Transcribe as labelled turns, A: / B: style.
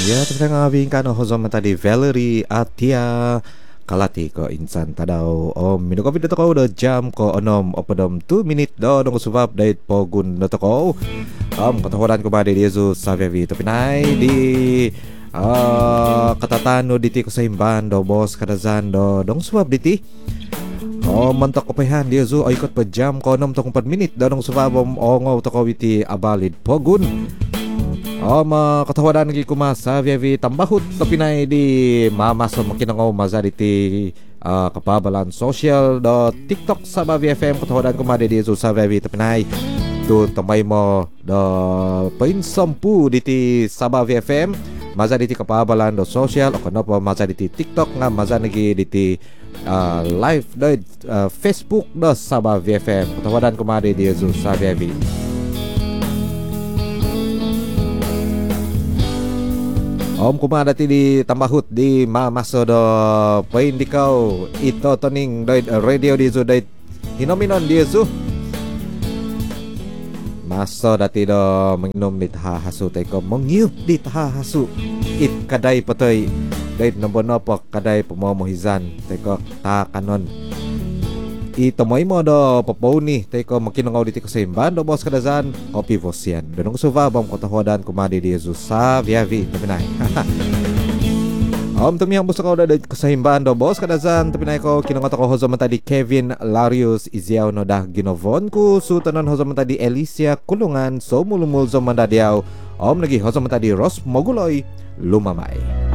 A: Ya, terus ngabingkan hozom tadi Valerie Atia kalati ko insan tadaw minum kopi dito ko do jam ko onom opadom 2 minute do dong subab dait pogun dito ko katahoran ko ba di Yesus sa Vivi Pinay di katatano diti ko sa imban do boss kadazan do dong subab diti mantok ko pahan di Yesus ay kot pa jam ko onom tong 4 minute do dong subabom ongaw to ko iti abalid pogun katawadan lagi kumasa Vivi tambahut topinay di mamaso makinangaw mazariti kapabalan social do TikTok sa Bavi FM katawadan kumade di sa Vivi topinay do tambay mo do painsampu diti sa Bavi FM mazariti kapabalan do social o kano po mazariti TikTok nga mazanagi diti live do Facebook do sa Bavi FM katawadan kumade di sa Vivi. Kumadati di tambahut di mamaso do pain dikaw ito toning doy radio di doy hinominon di su maso dati do menginom di tahasu teko mengiup di tahasu it kadai patoy doy nombonopo kadai pemomohizan teko ta kanon ito mo do papauni teko makinangaw diti ko sa imban do bos kadazan kopi vosian donong suva bom kotahodan kumadi di Jesus sa Viavi tapinay tumiyang busa ko da kasahimban do bos kadazan tapinay ko kinangat ako hozo man tadi Kevin Larius Iziaw no dah ginovon ku sutanon hozo man tadi Alicia Kulungan so mulumul zo man dadiaw lagi hozo man tadi Ros Moguloy lumamay.